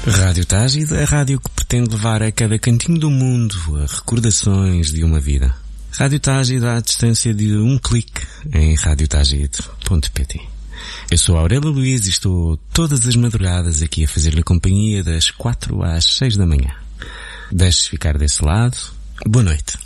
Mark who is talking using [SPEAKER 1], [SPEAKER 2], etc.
[SPEAKER 1] Rádio Tágide, a rádio que pretende levar a cada cantinho do mundo a recordações de uma vida. Rádio Tágide à distância de um clique em radiotagide.pt. Eu sou Aurélio Luís e estou todas as madrugadas aqui a fazer-lhe companhia das 4 às 6 da manhã. Deixe-se ficar desse lado. Boa noite.